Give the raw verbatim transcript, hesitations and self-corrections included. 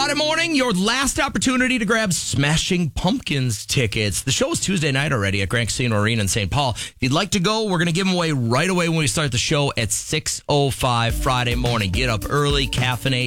Friday morning, your last opportunity to grab Smashing Pumpkins tickets. The show is Tuesday night already at Grand Casino Arena in Saint Paul. If you'd like to go, we're going to give them away right away when we start the show at six oh five Friday morning. Get up early, caffeinate.